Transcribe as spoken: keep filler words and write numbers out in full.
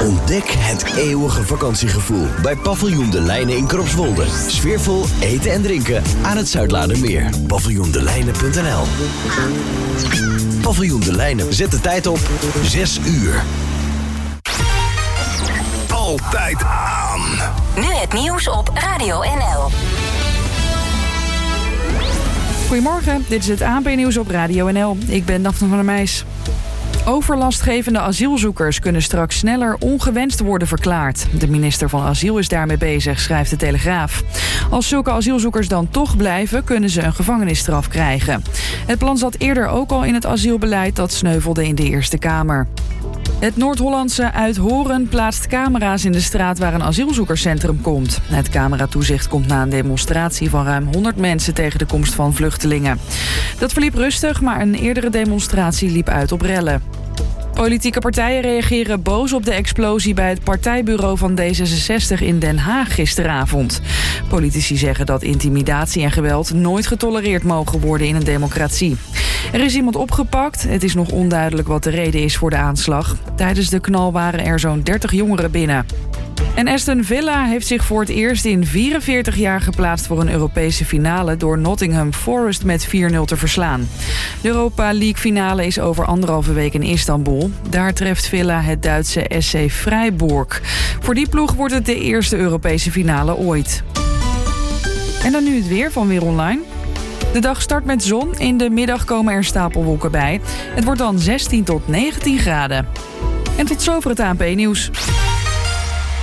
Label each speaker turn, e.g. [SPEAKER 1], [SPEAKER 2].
[SPEAKER 1] Ontdek het eeuwige vakantiegevoel bij Paviljoen De Lijnen in Kropswolde. Sfeervol eten en drinken aan het Zuidlaardermeer. paviljoen de lijnen punt n l. Paviljoen De Lijnen. Zet de tijd op zes uur.
[SPEAKER 2] Altijd aan.
[SPEAKER 3] Nu het nieuws op Radio N L.
[SPEAKER 4] Goedemorgen, dit is het A N P-nieuws op Radio N L. Ik ben Daphne van der Meijs. Overlastgevende asielzoekers kunnen straks sneller ongewenst worden verklaard. De minister van Asiel is daarmee bezig, schrijft de Telegraaf. Als zulke asielzoekers dan toch blijven, kunnen ze een gevangenisstraf krijgen. Het plan zat eerder ook al in het asielbeleid dat sneuvelde in de Eerste Kamer. Het Noord-Hollandse Uithoren plaatst camera's in de straat waar een asielzoekerscentrum komt. Het cameratoezicht komt na een demonstratie van ruim honderd mensen tegen de komst van vluchtelingen. Dat verliep rustig, maar een eerdere demonstratie liep uit op rellen. Politieke partijen reageren boos op de explosie bij het partijbureau van D zesenzestig in Den Haag gisteravond. Politici zeggen dat intimidatie en geweld nooit getolereerd mogen worden in een democratie. Er is iemand opgepakt. Het is nog onduidelijk wat de reden is voor de aanslag. Tijdens de knal waren er zo'n dertig jongeren binnen. En Aston Villa heeft zich voor het eerst in vierenveertig jaar geplaatst voor een Europese finale door Nottingham Forest met vier nul te verslaan. De Europa League finale is over anderhalve week in Istanbul. Daar treft Villa het Duitse S C Freiburg. Voor die ploeg wordt het de eerste Europese finale ooit. En dan nu het weer van Weer Online. De dag start met zon. In de middag komen er stapelwolken bij. Het wordt dan zestien tot negentien graden. En tot zover het A N P-nieuws.